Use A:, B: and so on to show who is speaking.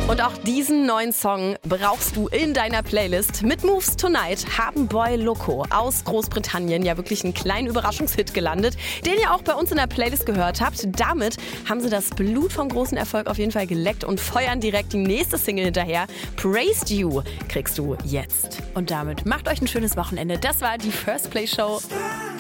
A: Und auch diesen neuen Song brauchst du in deiner Playlist. Mit Moves Tonight haben Boy Loco aus Großbritannien ja wirklich einen kleinen Überraschungshit gelandet, den ihr auch bei uns in der Playlist gehört habt. Damit haben sie das Blut vom großen Erfolg auf jeden Fall geleckt und feuern direkt die nächste Single hinterher. Praised You kriegst du jetzt. Und damit macht euch ein schönes Wochenende. Das war die First Play Show.